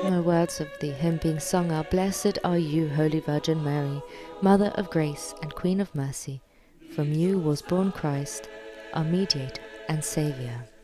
The words of the hymn being sung are, "Blessed are you, Holy Virgin Mary, Mother of Grace and Queen of Mercy. From you was born Christ, our mediator and Saviour."